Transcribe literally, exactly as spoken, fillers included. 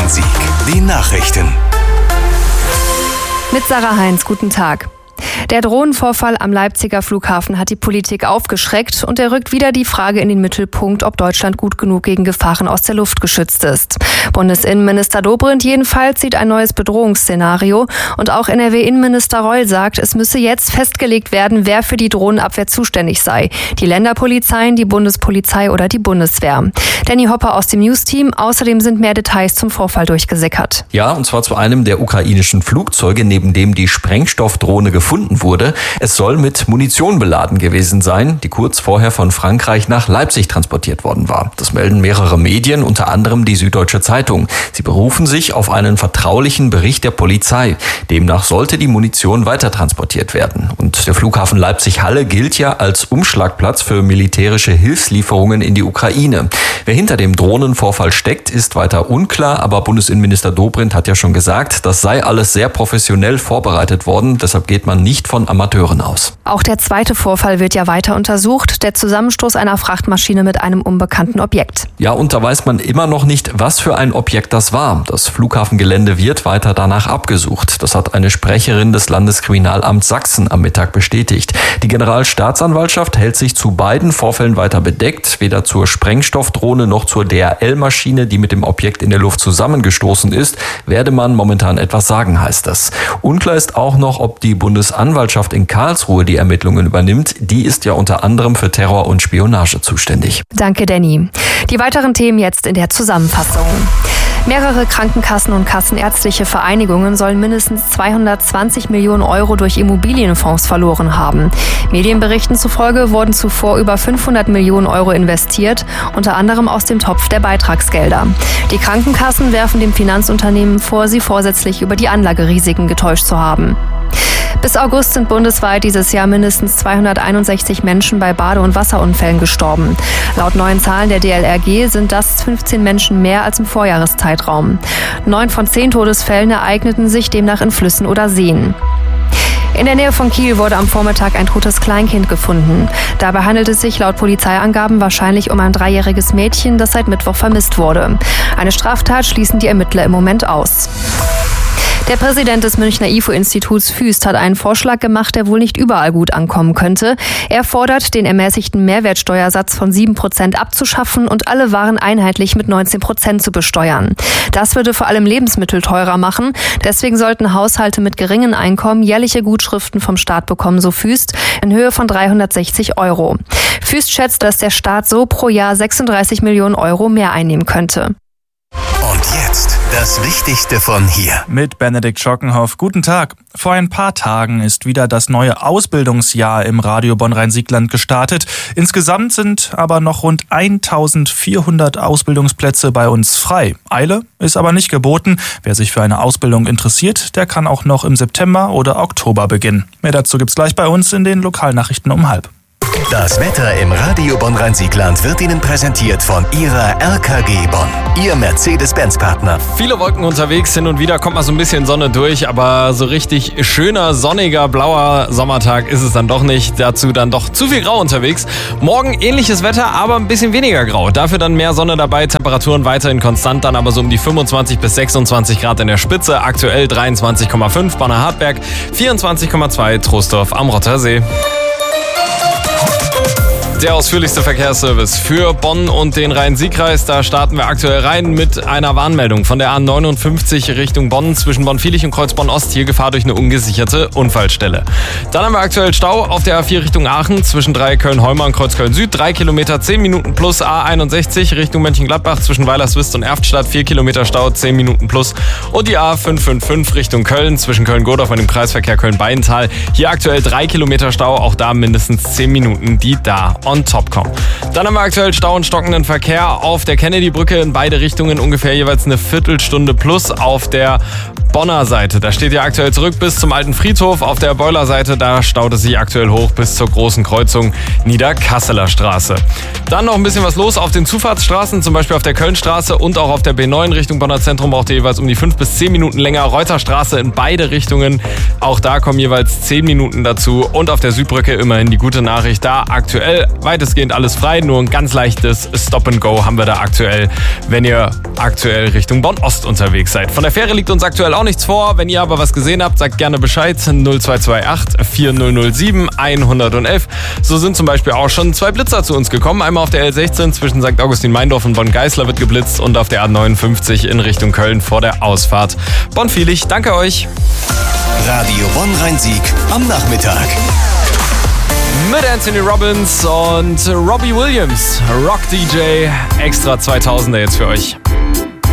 Bonn-Rhein-Sieg. Die Nachrichten. Mit Sarah Heinz, guten Tag. Der Drohnenvorfall am Leipziger Flughafen hat die Politik aufgeschreckt und er rückt wieder die Frage in den Mittelpunkt, ob Deutschland gut genug gegen Gefahren aus der Luft geschützt ist. Bundesinnenminister Dobrindt jedenfalls sieht ein neues Bedrohungsszenario und auch N R W-Innenminister Reul sagt, es müsse jetzt festgelegt werden, wer für die Drohnenabwehr zuständig sei. Die Länderpolizeien, die Bundespolizei oder die Bundeswehr. Danny Hopper aus dem News-Team. Außerdem sind mehr Details zum Vorfall durchgesickert. Ja, und zwar zu einem der ukrainischen Flugzeuge, neben dem die Sprengstoffdrohne gefunden wurde. Es soll mit Munition beladen gewesen sein, die kurz vorher von Frankreich nach Leipzig transportiert worden war. Das melden mehrere Medien, unter anderem die Süddeutsche Zeitung. Sie berufen sich auf einen vertraulichen Bericht der Polizei. Demnach sollte die Munition weitertransportiert werden. Und der Flughafen Leipzig-Halle gilt ja als Umschlagplatz für militärische Hilfslieferungen in die Ukraine. Wer hinter dem Drohnenvorfall steckt, ist weiter unklar, aber Bundesinnenminister Dobrindt hat ja schon gesagt, das sei alles sehr professionell vorbereitet worden. Deshalb geht man nicht von Amateuren aus. Auch der zweite Vorfall wird ja weiter untersucht, der Zusammenstoß einer Frachtmaschine mit einem unbekannten Objekt. Ja, und da weiß man immer noch nicht, was für ein Objekt das war. Das Flughafengelände wird weiter danach abgesucht. Das hat eine Sprecherin des Landeskriminalamts Sachsen am Mittag bestätigt. Die Generalstaatsanwaltschaft hält sich zu beiden Vorfällen weiter bedeckt, weder zur Sprengstoffdrohne noch zur D H L-Maschine, die mit dem Objekt in der Luft zusammengestoßen ist, werde man momentan etwas sagen, heißt das. Unklar ist auch noch, ob die Bundesanwaltschaft in Karlsruhe die Ermittlungen übernimmt. Die ist ja unter anderem für Terror und Spionage zuständig. Danke, Danny. Die weiteren Themen jetzt in der Zusammenfassung. Mehrere Krankenkassen und kassenärztliche Vereinigungen sollen mindestens zweihundertzwanzig Millionen Euro durch Immobilienfonds verloren haben. Medienberichten zufolge wurden zuvor über fünfhundert Millionen Euro investiert, unter anderem aus dem Topf der Beitragsgelder. Die Krankenkassen werfen dem Finanzunternehmen vor, sie vorsätzlich über die Anlagerisiken getäuscht zu haben. Bis August sind bundesweit dieses Jahr mindestens zweihunderteinundsechzig Menschen bei Bade- und Wasserunfällen gestorben. Laut neuen Zahlen der D L R G sind das fünfzehn Menschen mehr als im Vorjahreszeitraum. Neun von zehn Todesfällen ereigneten sich demnach in Flüssen oder Seen. In der Nähe von Kiel wurde am Vormittag ein totes Kleinkind gefunden. Dabei handelt es sich laut Polizeiangaben wahrscheinlich um ein dreijähriges Mädchen, das seit Mittwoch vermisst wurde. Eine Straftat schließen die Ermittler im Moment aus. Der Präsident des Münchner I F O-Instituts Füst hat einen Vorschlag gemacht, der wohl nicht überall gut ankommen könnte. Er fordert, den ermäßigten Mehrwertsteuersatz von sieben Prozent abzuschaffen und alle Waren einheitlich mit neunzehn Prozent zu besteuern. Das würde vor allem Lebensmittel teurer machen. Deswegen sollten Haushalte mit geringen Einkommen jährliche Gutschriften vom Staat bekommen, so Füst, in Höhe von dreihundertsechzig Euro. Füst schätzt, dass der Staat so pro Jahr sechsunddreißig Millionen Euro mehr einnehmen könnte. Und jetzt das Wichtigste von hier. Mit Benedikt Schockenhoff. Guten Tag. Vor ein paar Tagen ist wieder das neue Ausbildungsjahr im Radio Bonn-Rhein-Sieg-Land gestartet. Insgesamt sind aber noch rund eintausendvierhundert Ausbildungsplätze bei uns frei. Eile ist aber nicht geboten. Wer sich für eine Ausbildung interessiert, der kann auch noch im September oder Oktober beginnen. Mehr dazu gibt's gleich bei uns in den Lokalnachrichten um halb. Das Wetter im Radio Bonn-Rhein-Sieg-Land wird Ihnen präsentiert von Ihrer R K G Bonn, Ihr Mercedes-Benz-Partner. Viele Wolken unterwegs, hin und wieder kommt mal so ein bisschen Sonne durch, aber so richtig schöner, sonniger, blauer Sommertag ist es dann doch nicht. Dazu dann doch zu viel Grau unterwegs. Morgen ähnliches Wetter, aber ein bisschen weniger grau. Dafür dann mehr Sonne dabei, Temperaturen weiterhin konstant, dann aber so um die fünfundzwanzig bis sechsundzwanzig Grad in der Spitze. Aktuell dreiundzwanzig Komma fünf Bonner-Hartberg, vierundzwanzig Komma zwei Troisdorf am Rottersee. Der ausführlichste Verkehrsservice für Bonn und den Rhein-Sieg-Kreis. Da starten wir aktuell rein mit einer Warnmeldung von der A neunundfünfzig Richtung Bonn zwischen Bonn-Viehlich und Kreuzbonn-Ost. Hier Gefahr durch eine ungesicherte Unfallstelle. Dann haben wir aktuell Stau auf der A vier Richtung Aachen zwischen Dreiecköln-Heuma und Kreuzköln-Süd. Drei Kilometer, zehn Minuten plus. A einundsechzig Richtung Mönchengladbach zwischen Weilerswist und Erftstadt. Vier Kilometer Stau, zehn Minuten plus. Und die A fünf fünf fünf Richtung Köln zwischen Köln-Godorf und dem Kreisverkehr Köln-Beintal. Hier aktuell drei Kilometer Stau, auch da mindestens zehn Minuten, die da on top kommen. Dann haben wir aktuell Stau und stockenden Verkehr auf der Kennedy-Brücke in beide Richtungen, ungefähr jeweils eine Viertelstunde plus auf der Bonner Seite. Da steht ja aktuell zurück bis zum alten Friedhof. Auf der Beuler Seite, da staut es sich aktuell hoch bis zur großen Kreuzung Niederkasseler Straße. Dann noch ein bisschen was los auf den Zufahrtsstraßen, zum Beispiel auf der Kölnstraße und auch auf der B neun Richtung Bonner Zentrum braucht ihr jeweils um die fünf bis zehn Minuten länger. Reuterstraße in beide Richtungen, auch da kommen jeweils zehn Minuten dazu. Und auf der Südbrücke immerhin die gute Nachricht, da aktuell weitestgehend alles frei. Nur ein ganz leichtes Stop and Go haben wir da aktuell, wenn ihr aktuell Richtung Bonn-Ost unterwegs seid. Von der Fähre liegt uns aktuell auch nichts vor. Wenn ihr aber was gesehen habt, sagt gerne Bescheid. null zwei zwei acht vier null null sieben eins null eins. So sind zum Beispiel auch schon zwei Blitzer zu uns gekommen. Einmal auf der L sechzehn zwischen Sankt Augustin-Meindorf und Bonn-Geißler wird geblitzt und auf der A neunundfünfzig in Richtung Köln vor der Ausfahrt Bonn-Vielig. Danke euch. Radio Bonn-Rhein-Sieg am Nachmittag. Mit Anthony Robbins und Robbie Williams. Rock D J Extra zweitausender jetzt für euch.